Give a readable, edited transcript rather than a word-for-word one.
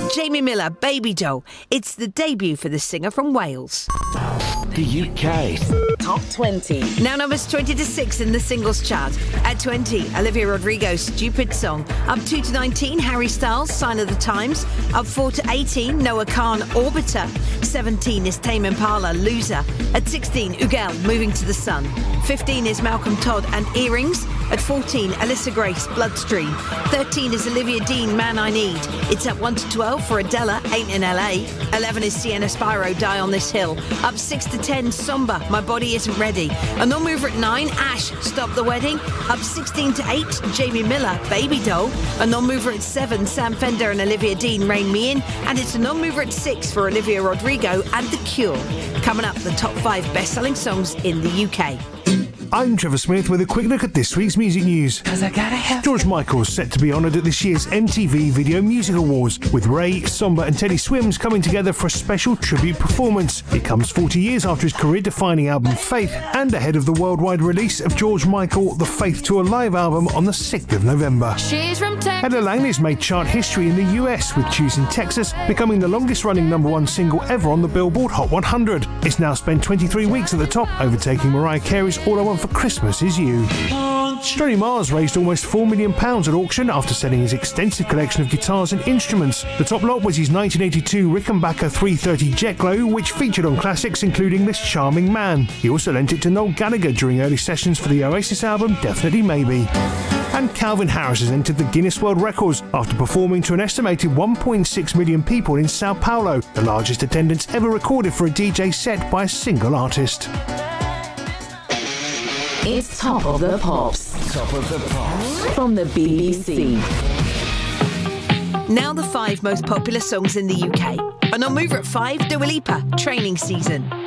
Jamie Miller, Baby Doll. It's the debut for the singer from Wales. The UK Top 20. Now numbers 20 to 6 in the singles chart. At 20, Olivia Rodrigo, Stupid Song. Up 2 to 19, Harry Styles, Sign of the Times. Up 4 to 18, Noah Khan, Orbiter. 17 is Tame Impala, Loser. At 16, Ugel, Moving to the Sun. 15 is Malcolm Todd and Earrings. At 14, Alyssa Grace, Bloodstream. 13 is Olivia Dean, Man I Need. It's at 1 to 12 for Adela, Ain't in LA. 11 is Sienna Spyro, Die on This Hill. Up 6 to 10, Somber, My Body Isn't Ready. A non-mover at 9, Ash, Stop the Wedding. Up 16 to 8, Jamie Miller, Baby Doll. A non-mover at 7, Sam Fender and Olivia Dean, Rein Me In. And it's a non-mover at 6 for Olivia Rodrigo and The Cure. Coming up, the top 5 best-selling songs in the UK. I'm Trevor Smith with a quick look at this week's music news. George Michael's set to be honoured at this year's MTV Video Music Awards, with Ray, Somber and Teddy Swims coming together for a special tribute performance. It comes 40 years after his career-defining album Faith, and ahead of the worldwide release of George Michael The Faith to a Live album on the 6th of November. Ella Langley's made chart history in the US, with Choosing Texas becoming the longest-running #1 single ever on the Billboard Hot 100. It's now spent 23 weeks at the top, overtaking Mariah Carey's All I Want for Christmas Is You. Johnny Marrs raised almost £4 million at auction after selling his extensive collection of guitars and instruments. The top lot was his 1982 Rickenbacker 330 Jet Glow, which featured on classics including This Charming Man. He also lent it to Noel Gallagher during early sessions for the Oasis album Definitely Maybe. And Calvin Harris has entered the Guinness World Records after performing to an estimated 1.6 million people in Sao Paulo, the largest attendance ever recorded for a DJ set by a single artist. It's Top of the Pops. Top of the Pops From the BBC. Now the 5 most popular songs in the UK. A non-mover at 5, Dua Lipa, Training Season.